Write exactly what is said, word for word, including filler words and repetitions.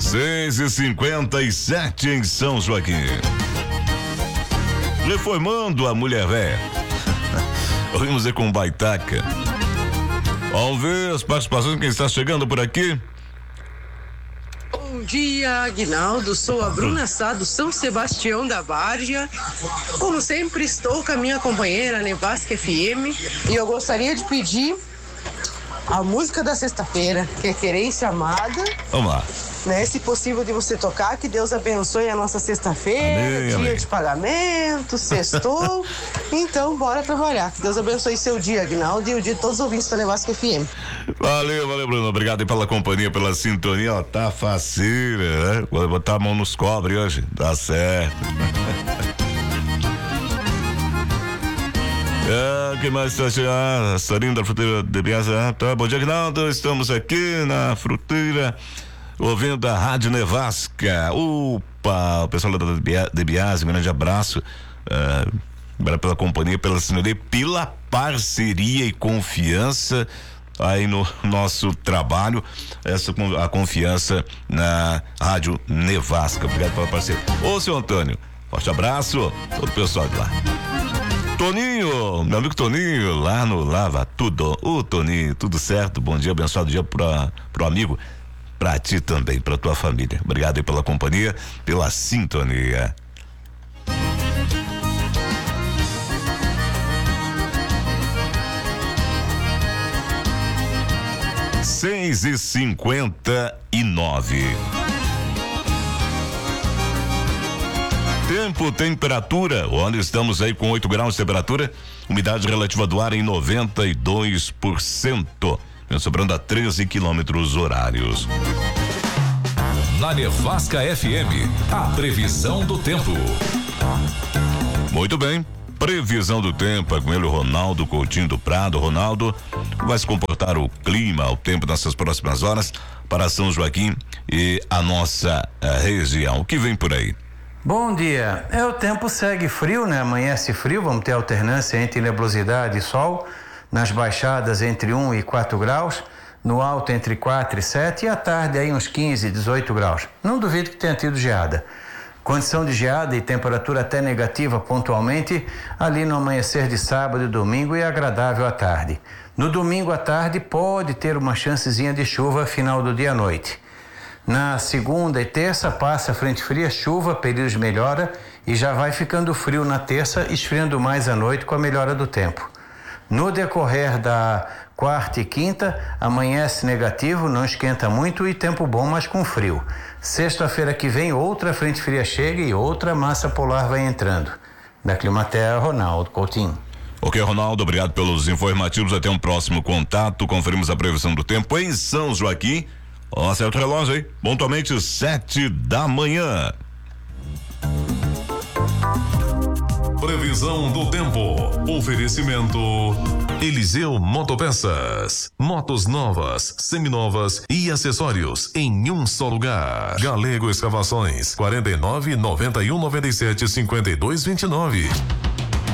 seis e cinquenta e sete em São Joaquim. Reformando a mulher velha. Ouvimos aí com Baitaca. Vamos ver as participações de quem está chegando por aqui. Bom dia, Aguinaldo. Sou a Bruna Sá do São Sebastião da Várzea. Como sempre, estou com a minha companheira Nevasca F M e eu gostaria de pedir a música da sexta-feira, que é Querência Amada. Vamos lá. Né, se possível de você tocar, que Deus abençoe a nossa sexta-feira, amém, dia amém. de pagamento, sextou. Então, bora trabalhar. Que Deus abençoe seu dia, Aguinaldo, e o dia de todos os ouvintes da Nevasca F M. Valeu, valeu, Bruno. Obrigado aí pela companhia, pela sintonia. Ó, tá faceira, né? Vou botar a mão nos cobre hoje. Dá certo. É, que mais está chegando? Sarinho da Fruteira de Biasa. Tá, bom dia, Aguinaldo. Estamos aqui na Fruteira, ouvindo a Rádio Nevasca. Opa, o pessoal da de Biasa, um grande abraço. Uh, pela companhia, pela sintonia, pela parceria e confiança aí no nosso trabalho, essa a confiança na Rádio Nevasca. Obrigado pela parceria. Ô, seu Antônio, forte abraço, todo o pessoal de lá. Toninho, meu amigo Toninho, lá no Lava Tudo. Ô, Toninho, tudo certo? Bom dia, abençoado dia pra, pro amigo, pra ti também, pra tua família. Obrigado aí pela companhia, pela sintonia. Seis e cinquenta e nove. Tempo, temperatura, onde estamos aí com oito graus de temperatura, umidade relativa do ar em noventa e dois por cento, sobrando a treze quilômetros horários. Na Nevasca F M, a previsão do tempo. Muito bem, previsão do tempo é com ele, o Ronaldo Coutinho do Prado. Ronaldo, vai se comportar o clima, o tempo nessas próximas horas para São Joaquim e a nossa a região. O que vem por aí? Bom dia. É, o tempo segue frio, né? Amanhece frio, vamos ter alternância entre nebulosidade e sol, nas baixadas entre um e quatro graus, no alto entre quatro e sete, e à tarde aí uns quinze, dezoito graus. Não duvido que tenha tido geada. Condição de geada e temperatura até negativa pontualmente ali no amanhecer de sábado e domingo, e agradável à tarde. No domingo à tarde pode ter uma chancezinha de chuva final do dia à noite. Na segunda e terça passa frente fria, chuva, períodos de melhora, e já vai ficando frio na terça, esfriando mais à noite com a melhora do tempo. No decorrer da quarta e quinta, amanhece negativo, não esquenta muito e tempo bom, mas com frio. Sexta-feira que vem, outra frente fria chega e outra massa polar vai entrando. Da Climaterra, Ronaldo Coutinho. Ok, Ronaldo, obrigado pelos informativos. Até um próximo contato. Conferimos a previsão do tempo em São Joaquim. Ó, certo relógio aí, pontualmente sete da manhã. Previsão do tempo. Oferecimento Eliseu Motopeças. Motos novas, seminovas e acessórios em um só lugar. Galego Escavações, quarenta e nove, noventa e um, noventa e sete, cinquenta e dois, vinte e nove.